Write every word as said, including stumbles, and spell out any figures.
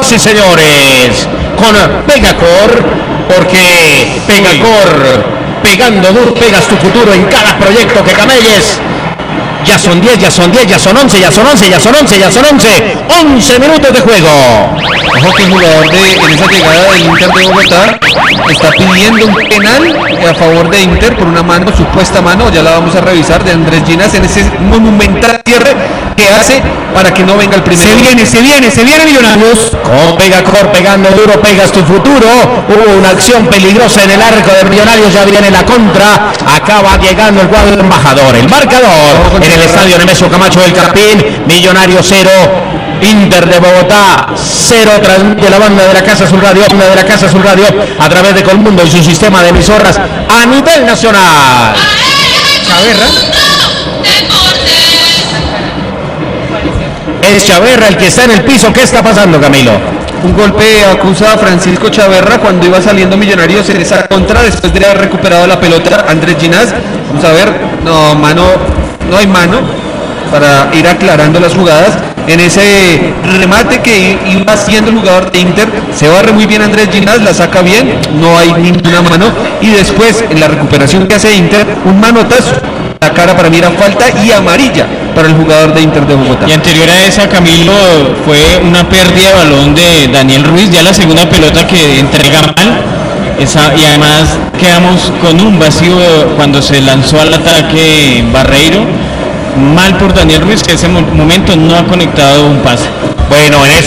Señoras y señores, con Pegacor, porque Pegacor, pegando duro, pegas tu futuro en cada proyecto que camelles. Ya son diez, ya son diez, ya son once, ya son once, ya son once, ya son once. once minutos de juego. Ojo que el jugador de, en esa llegada del Inter de Bogotá está pidiendo un penal a favor de Inter por una mano, supuesta mano, ya la vamos a revisar, de Andrés Ginás en ese monumental cierre que hace para que no venga el primero. Se viene, se viene, se viene Millonarios. Con Pegacor, pegando duro, pegas tu futuro. Hubo una acción peligrosa en el arco de Millonarios, ya viene la contra. Acaba llegando el cuadro del embajador. El marcador en el estadio Nemesio Camacho del Campín. Millonarios cero, Inter de Bogotá cero. Transmite la banda de la Casa Azul Radio, banda de la Casa Azul Radio a través de Colmundo y su sistema de emisoras a nivel nacional. Chaverra. Es Chaverra el que está en el piso. ¿Qué está pasando, Camilo? Un golpe acusa a Francisco Chaverra cuando iba saliendo Millonarios en esa contra después de haber recuperado la pelota Andrés Ginás. Vamos a ver, no, mano, no hay mano para ir aclarando las jugadas. En ese remate que iba haciendo el jugador de Inter, se barre muy bien Andrés Ginás, la saca bien, no hay ninguna mano. Y después, en la recuperación que hace Inter, un manotazo. La cara para mí era falta y amarilla para el jugador de Inter de Bogotá. Y anterior a esa, Camilo, fue una pérdida de balón de Daniel Ruiz, ya la segunda pelota que entrega mal. Esa, y además quedamos con un vacío cuando se lanzó al ataque Barreiro. Mal por Daniel Ruiz, que en ese momento no ha conectado un pase. Bueno, en ese